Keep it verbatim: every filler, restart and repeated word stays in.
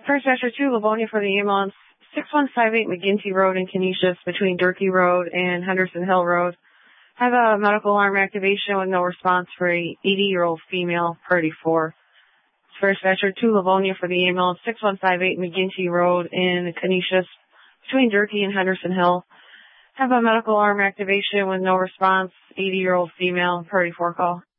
First Dispatcher two, Livonia for the ambulance, six one five eight McGinty Road in Canisius between Durkee Road and Henderson Hill Road. Have a medical alarm activation with no response for a eighty-year-old female, party four. First Dispatcher two, Livonia for the ambulance, six one five eight McGinty Road in Canisius between Durkee and Henderson Hill. Have a medical alarm activation with no response, eighty-year-old female, party four call.